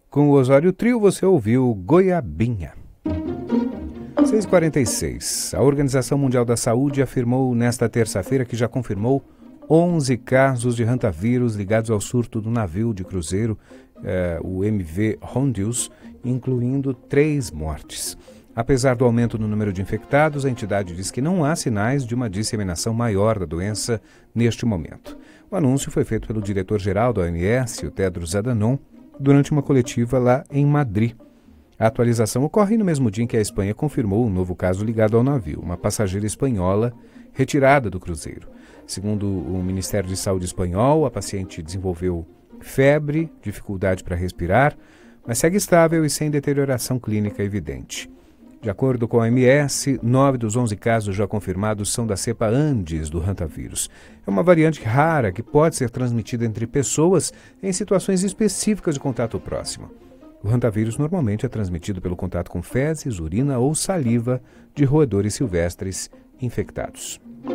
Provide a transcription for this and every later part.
Com o Osório Trio, você ouviu Goiabinha. 6h46. A Organização Mundial da Saúde afirmou nesta terça-feira que já confirmou 11 casos de hantavírus ligados ao surto do navio de cruzeiro, o MV Hondius, incluindo 3 mortes. Apesar do aumento no número de infectados, a entidade diz que não há sinais de uma disseminação maior da doença neste momento. O anúncio foi feito pelo diretor-geral da OMS, o Tedros Adhanom, durante uma coletiva lá em Madrid. A atualização ocorre no mesmo dia em que a Espanha confirmou um novo caso ligado ao navio, uma passageira espanhola retirada do cruzeiro. Segundo o Ministério de Saúde espanhol, a paciente desenvolveu febre, dificuldade para respirar, mas segue estável e sem deterioração clínica evidente. De acordo com a OMS, 9 dos 11 casos já confirmados são da cepa Andes do hantavírus. É uma variante rara que pode ser transmitida entre pessoas em situações específicas de contato próximo. O hantavírus normalmente é transmitido pelo contato com fezes, urina ou saliva de roedores silvestres infectados.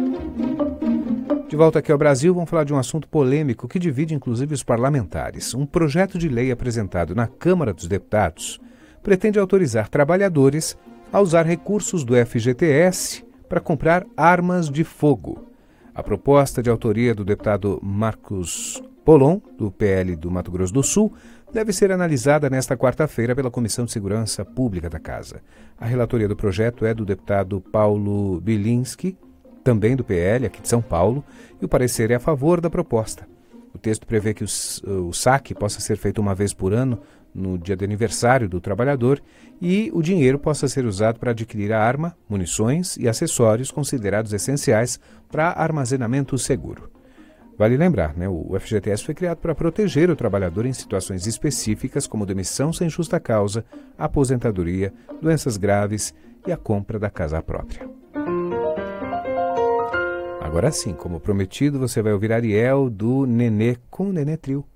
De volta aqui ao Brasil, vamos falar de um assunto polêmico que divide inclusive os parlamentares. Um projeto de lei apresentado na Câmara dos Deputados pretende autorizar trabalhadores a usar recursos do FGTS para comprar armas de fogo. A proposta de autoria do deputado Marcos Polon, do PL do Mato Grosso do Sul, deve ser analisada nesta quarta-feira pela Comissão de Segurança Pública da Casa. A relatoria do projeto é do deputado Paulo Bilinski, também do PL, aqui de São Paulo, e o parecer é a favor da proposta. O texto prevê que o saque possa ser feito uma vez por ano, no dia de aniversário do trabalhador, e o dinheiro possa ser usado para adquirir a arma, munições e acessórios considerados essenciais para armazenamento seguro. Vale lembrar, o FGTS foi criado para proteger o trabalhador em situações específicas como demissão sem justa causa, aposentadoria, doenças graves e a compra da casa própria. Agora sim, como prometido, você vai ouvir Ariel do Nenê com o Nenê Trio.